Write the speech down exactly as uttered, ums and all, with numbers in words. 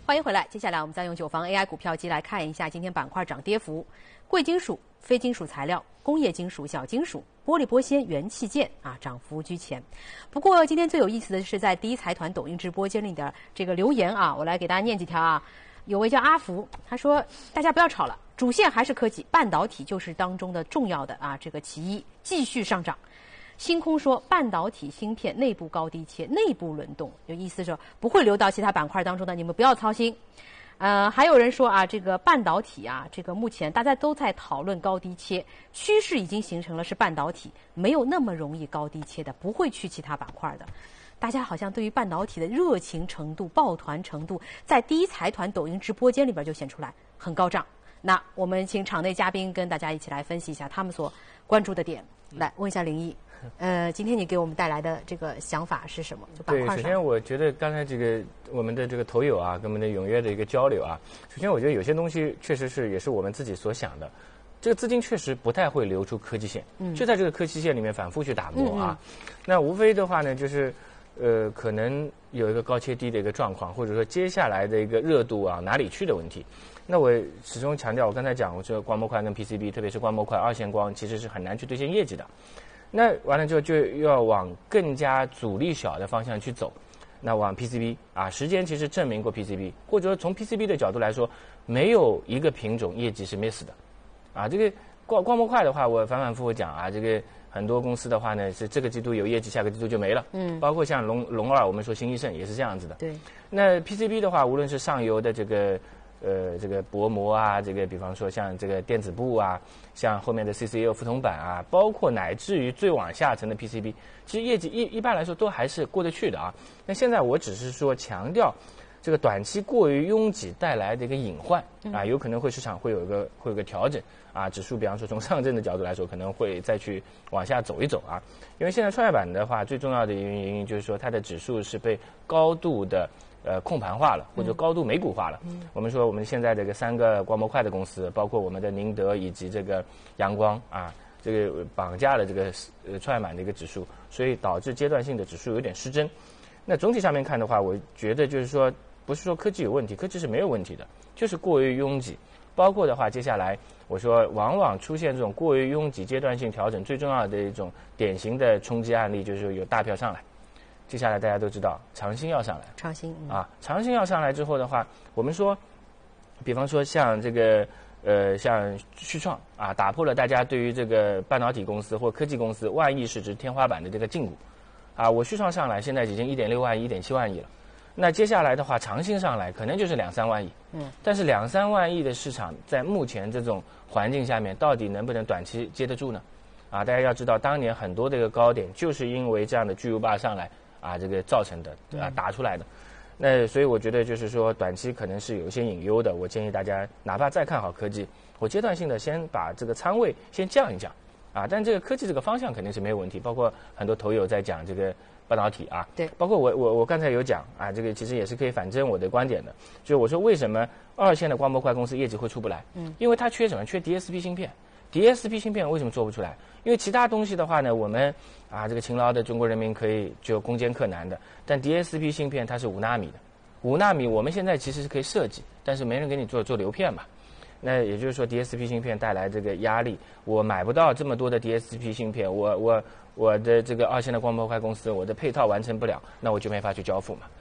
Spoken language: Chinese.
欢迎回来，接下来我们再用九方 A I 股票机来看一下今天板块涨跌幅。贵金属、非金属材料、工业金属、小金属、玻璃玻纤、元器件啊，涨幅居前。不过今天最有意思的是在第一财团抖音直播间里的这个留言啊，我来给大家念几条啊。有位叫阿福，他说：“大家不要吵了，主线还是科技，半导体就是当中的重要的啊这个其一，继续上涨。”星空说，半导体芯片内部高低切，内部轮动，有意思是不会流到其他板块当中的，你们不要操心。呃，还有人说啊，这个半导体啊，这个目前大家都在讨论高低切，趋势已经形成了，是半导体没有那么容易高低切的，不会去其他板块的。大家好像对于半导体的热情程度、抱团程度，在第一财团抖音直播间里边就显出来，很高涨。那我们请场内嘉宾跟大家一起来分析一下他们所关注的点。来问一下林毅。呃，今天你给我们带来的这个想法是什么？就板块上。 对，首先我觉得刚才这个我们的这个投友啊，跟我们的踊跃的一个交流啊，首先我觉得有些东西确实是也是我们自己所想的，这个资金确实不太会流出科技线，嗯，就在这个科技线里面反复去打磨啊。嗯嗯那无非的话呢，就是呃，可能有一个高切低的一个状况，或者说接下来的一个热度啊哪里去的问题。那我始终强调，我刚才讲，我说光模块跟 P C B， 特别是光模块二线光，其实是很难去兑现业绩的。那完了之后就要往更加阻力小的方向去走，那往 P C B 啊，时间其实证明过 P C B， 或者说从 P C B 的角度来说，没有一个品种业绩是 miss 的，啊，这个光光模块的话，我反反复复讲啊，这个很多公司的话呢是这个季度有业绩，下个季度就没了，嗯，包括像龙龙二，我们说新一盛也是这样子的， 对。 那 P C B 的话，无论是上游的这个。呃，这个薄膜啊，这个比方说像这个电子布啊，像后面的 C C L 覆铜板啊，包括乃至于最往下层的 P C B， 其实业绩一一般来说都还是过得去的啊。那现在我只是说强调，这个短期过于拥挤带来的一个隐患啊，有可能会市场会有一个会有个调整啊，指数比方说从上证的角度来说，可能会再去往下走一走啊。因为现在创业板的话，最重要的原因就是说它的指数是被高度的。呃，控盘化了，或者高度美股化了。嗯、我们说，我们现在这个三个光模块的公司，包括我们的宁德以及这个阳光啊，这个绑架了这个呃创业板的一个指数，所以导致阶段性的指数有点失真。那总体上面看的话，我觉得就是说，不是说科技有问题，科技是没有问题的，就是过于拥挤。包括的话，接下来我说，往往出现这种过于拥挤、阶段性调整，最重要的一种典型的冲击案例，就是有大票上来。接下来大家都知道，长兴要上来， 长兴、嗯、 啊，长兴要上来之后的话，我们说，比方说像这个呃，像旭创啊，打破了大家对于这个半导体公司或科技公司万亿市值天花板的这个禁锢，啊，我旭创上来现在已经一点六万亿、一点七万亿了，那接下来的话，长兴上来可能就是两三万亿，嗯，但是两三万亿的市场在目前这种环境下面，到底能不能短期接得住呢？啊，大家要知道，当年很多这个高点就是因为这样的巨无霸上来。啊，这个造成的啊打出来的，那所以我觉得就是说短期可能是有一些隐忧的。我建议大家哪怕再看好科技，我阶段性的先把这个仓位先降一降，啊，但这个科技这个方向肯定是没有问题。包括很多投友在讲这个半导体啊， 对， 包括我我我刚才有讲啊，这个其实也是可以反证我的观点的。就是我说为什么二线的光模块公司业绩会出不来？嗯，因为它缺什么？缺 D S P 芯片。D S P 芯片为什么做不出来？因为其他东西的话呢，我们啊这个勤劳的中国人民可以就攻坚克难的，但 D S P 芯片它是五纳米的，五纳米我们现在其实是可以设计，但是没人给你做做流片嘛。那也就是说 D S P 芯片带来这个压力，我买不到这么多的 D S P 芯片，我我我的这个二线的光模块公司，我的配套完成不了，那我就没法去交付嘛。